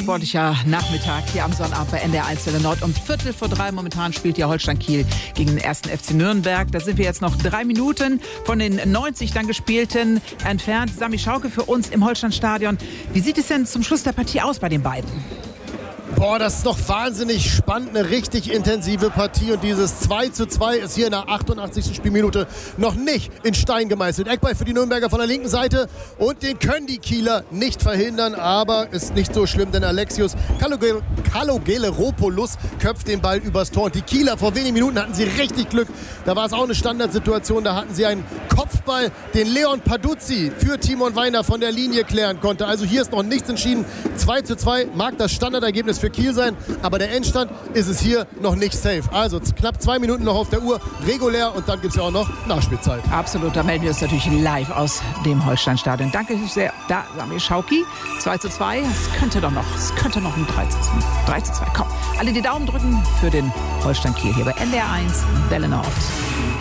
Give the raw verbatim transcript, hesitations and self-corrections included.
sportlicher Nachmittag hier am Sonnabend bei N D R eins Welle Nord. Um Viertel vor drei momentan spielt ja Holstein Kiel gegen den ersten F C Nürnberg. Da sind wir jetzt noch drei Minuten von den neunzig dann gespielten entfernt. Sami Schauke für uns im Holsteinstadion. Wie sieht es denn zum Schluss der Partie aus bei den beiden? Boah, das ist doch wahnsinnig spannend, eine richtig intensive Partie und dieses zwei zu zwei ist hier in der achtundachtzigsten Spielminute noch nicht in Stein gemeißelt. Eckball für die Nürnberger von der linken Seite und den können die Kieler nicht verhindern, aber ist nicht so schlimm, denn Alexios Kalogeleropoulos köpft den Ball übers Tor und die Kieler vor wenigen Minuten hatten sie richtig Glück. Da war es auch eine Standardsituation, da hatten sie einen Kopfball, den Leon Paduzzi für Timon Weiner von der Linie klären konnte. Also hier ist noch nichts entschieden. zwei zu zwei mag das Standardergebnis für Kiel sein, aber der Endstand ist es hier noch nicht safe. Also knapp zwei Minuten noch auf der Uhr, regulär und dann gibt es ja auch noch Nachspielzeit. Absolut, da melden wir uns natürlich live aus dem Holsteinstadion. Danke sehr, da Sami Schauki. zwei zu zwei, es könnte doch noch, es könnte noch ein drei zu zwei kommen. Alle die Daumen drücken für den Holstein Kiel hier bei N D R eins Welle Nord.